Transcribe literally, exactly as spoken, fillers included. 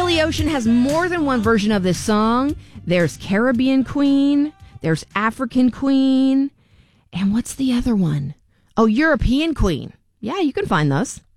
Billy Ocean has more than one version of this song. There's Caribbean Queen. There's African Queen. And what's the other one? Oh, European Queen. Yeah, you can find those.